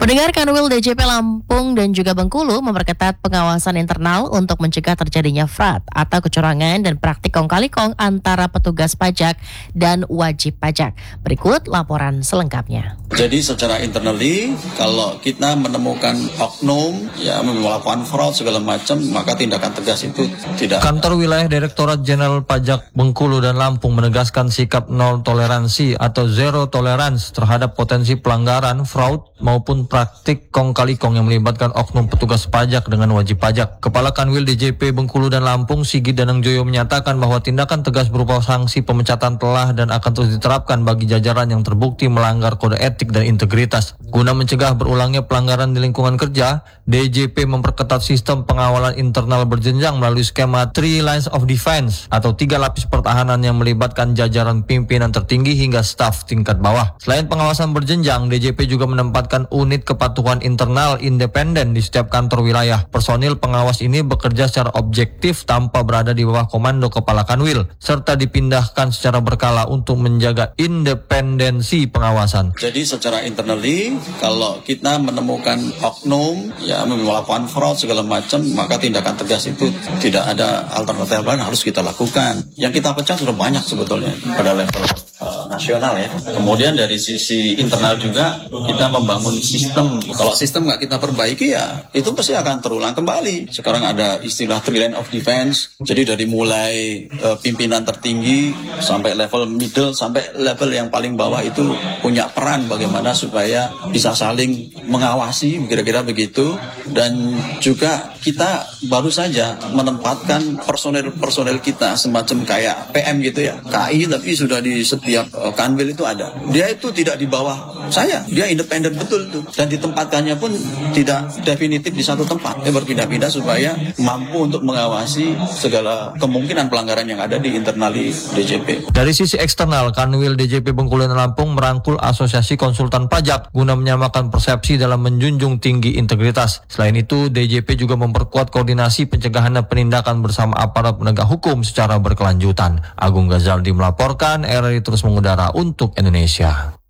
Pendengar, Kanwil DJP Lampung dan juga Bengkulu memperketat pengawasan internal untuk mencegah terjadinya fraud atau kecurangan dan praktik kong kali kong antara petugas pajak dan wajib pajak. Berikut laporan selengkapnya. Jadi secara internally, kalau kita menemukan oknum yang melakukan fraud segala macam, maka tindakan tegas itu tidak. Kantor Wilayah Direktorat Jenderal Pajak Bengkulu dan Lampung menegaskan sikap nol toleransi atau zero tolerance terhadap potensi pelanggaran, fraud maupun praktik kong kali kong yang melibatkan oknum petugas pajak dengan wajib pajak. Kepala Kanwil DJP Bengkulu dan Lampung, Sigit Danangjoyo, menyatakan bahwa tindakan tegas berupa sanksi pemecatan telah dan akan terus diterapkan bagi jajaran yang terbukti melanggar kode etik dan integritas. Guna mencegah berulangnya pelanggaran di lingkungan kerja, DJP memperketat sistem pengawalan internal berjenjang melalui skema 3 lines of defense atau 3 lapis pertahanan yang melibatkan jajaran pimpinan tertinggi hingga staf tingkat bawah. Selain pengawasan berjenjang, DJP juga menempatkan unit kepatuhan internal independen di setiap kantor wilayah. Personil pengawas ini bekerja secara objektif tanpa berada di bawah komando Kepala Kanwil, serta dipindahkan secara berkala untuk menjaga independensi pengawasan. Jadi secara internally, kalau kita menemukan oknum yang melakukan fraud segala macam, maka tindakan tegas itu tidak ada alternatif lain, harus kita lakukan. Yang kita pecah sudah banyak sebetulnya pada level nasional ya. Kemudian dari sisi internal juga kita membangun sistem. Kalau sistem nggak kita perbaiki ya itu pasti akan terulang kembali. Sekarang ada istilah 3 line of defense. Jadi dari mulai pimpinan tertinggi sampai level middle sampai level yang paling bawah itu punya peran bagaimana supaya bisa saling mengawasi, kira-kira begitu. Dan juga kita baru saja menempatkan personel kita semacam kayak PM gitu ya, KI, tapi sudah di setiap kanwil itu ada. Dia itu tidak di bawah saya, dia independen betul tuh. Dan ditempatkannya pun tidak definitif di satu tempat. Dia berpindah-pindah supaya mampu untuk mengawasi segala kemungkinan pelanggaran yang ada di internali DJP. Dari sisi eksternal, Kanwil DJP Bengkulu dan Lampung merangkul Asosiasi Konsultan Pajak guna menyamakan persepsi dalam menjunjung tinggi integritas. Selain itu, DJP juga memperkuat koordinasi pencegahan dan penindakan bersama aparat penegak hukum secara berkelanjutan. Agung Ghazaldi melaporkan, RRI terus mengudara untuk Indonesia.